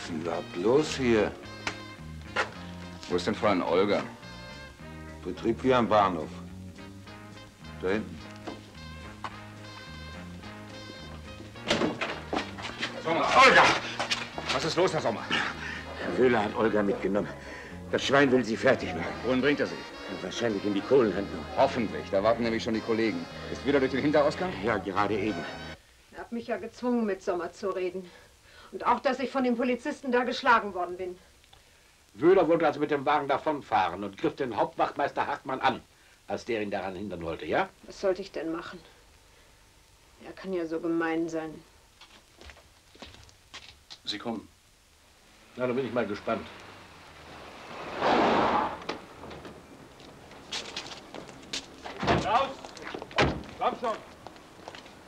denn überhaupt los hier? Wo ist denn Fräulein Olga? Betrieb wie am Bahnhof. Da hinten. Sommer, Olga! Was ist los, Herr Sommer? Herr Wöhler hat Olga mitgenommen. Das Schwein will sie fertig machen. Wohin bringt er sie? Wahrscheinlich in die Kohlenhandlung. Hoffentlich. Da warten nämlich schon die Kollegen. Ist wieder durch den Hinterausgang? Ja, gerade eben. Er hat mich ja gezwungen, mit Sommer zu reden. Und auch, dass ich von den Polizisten da geschlagen worden bin. Wöhler wollte also mit dem Wagen davonfahren und griff den Hauptwachtmeister Hartmann an, als der ihn daran hindern wollte, ja? Was sollte ich denn machen? Er kann ja so gemein sein. Sie kommen. Na, da bin ich mal gespannt. Raus! Komm schon!